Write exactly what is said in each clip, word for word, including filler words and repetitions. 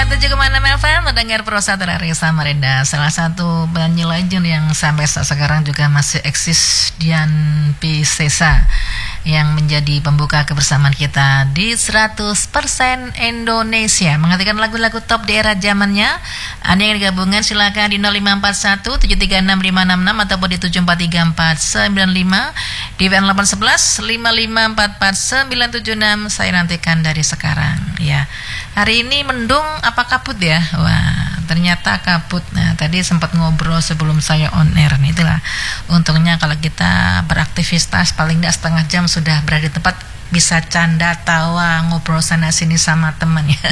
sembilan puluh tujuh koma enam F M mendengar Prosa dari Samarinda, salah satu penyanyi legend yang sampai sekarang juga masih eksis, Dian Piscesa, yang menjadi pembuka kebersamaan kita di seratus persen Indonesia, menghadirkan lagu-lagu top di era zamannya. Anda yang gabungan silakan di nol lima empat satu tujuh tiga enam lima enam enam ataupun di tujuh empat tiga empat sembilan lima, di W N delapan satu satu lima lima empat empat sembilan tujuh enam. Saya nantikan dari sekarang ya. Hari ini mendung apa kabut ya? Wah, ternyata kabut. Nah, tadi sempat ngobrol sebelum saya on air nih, itulah untungnya kalau kita beraktivitas paling tidak setengah jam sudah berada di tempat, bisa canda tawa ngobrol sana sini sama teman ya.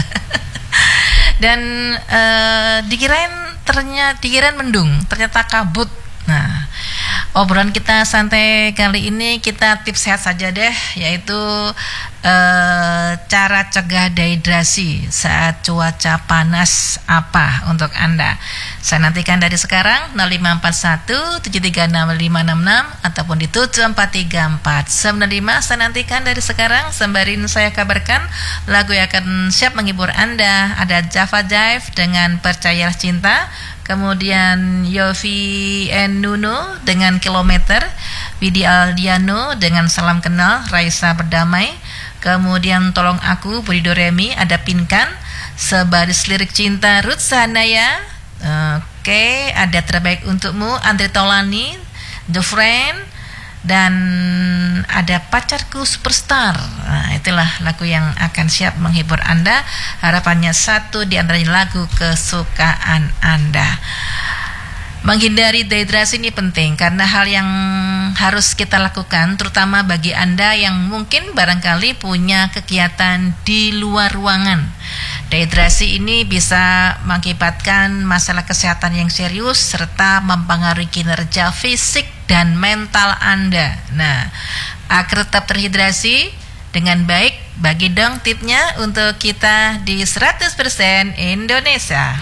Dan uh, dikirain ternyata dikirain mendung, ternyata kabut. Nah, obrolan kita santai kali ini kita tips sehat saja deh, yaitu uh, cara cegah dehidrasi saat cuaca panas apa untuk Anda. Saya nantikan dari sekarang nol lima empat satu tujuh tiga enam lima enam enam ataupun di tujuh empat tiga empat sembilan lima. Saya nantikan dari sekarang sembari saya kabarkan lagu yang akan siap menghibur Anda. Ada Java Jive dengan Percayalah Cinta, kemudian Yofi and Nuno dengan Kilometer, Widi Aldiano dengan Salam Kenal, Raisa Berdamai, kemudian Tolong Aku, Budi Doremi, ada Pinkan, Sebaris Lirik Cinta, Ruth Sahanaya, oke, okay, ada Terbaik Untukmu, Andre Taulani, The Friend, dan ada Pacarku Superstar. Nah, itulah lagu yang akan siap menghibur Anda. Harapannya satu di antaranya lagu kesukaan Anda. Menghindari dehidrasi ini penting karena hal yang harus kita lakukan, terutama bagi Anda yang mungkin barangkali punya kegiatan di luar ruangan. Dehidrasi ini bisa mengakibatkan masalah kesehatan yang serius serta mempengaruhi kinerja fisik dan mental Anda. Nah, agar tetap terhidrasi dengan baik, bagi dong tipsnya untuk kita di seratus persen Indonesia.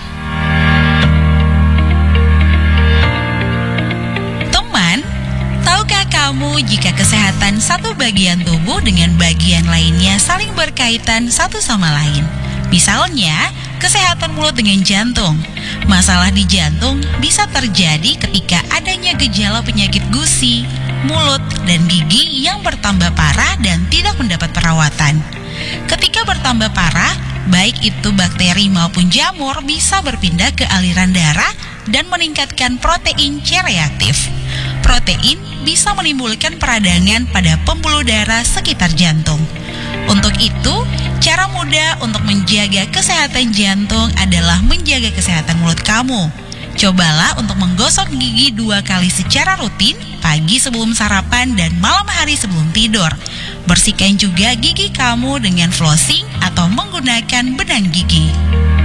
Teman, tahukah kamu jika kesehatan satu bagian tubuh dengan bagian lainnya saling berkaitan satu sama lain? Misalnya, kesehatan mulut dengan jantung. Masalah di jantung bisa terjadi ketika adanya gejala penyakit gusi, mulut, dan gigi yang bertambah parah dan tidak mendapat perawatan. Ketika bertambah parah, baik itu bakteri maupun jamur bisa berpindah ke aliran darah dan meningkatkan protein C reaktif. Protein bisa menimbulkan peradangan pada pembuluh darah sekitar jantung. Untuk itu, cara mudah untuk menjaga kesehatan jantung adalah menjaga kesehatan mulut kamu. Cobalah untuk menggosok gigi dua kali secara rutin, pagi sebelum sarapan dan malam hari sebelum tidur. Bersihkan juga gigi kamu dengan flossing atau menggunakan benang gigi.